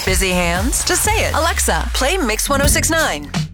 Busy hands? Just say it. Alexa, play Mix 1069.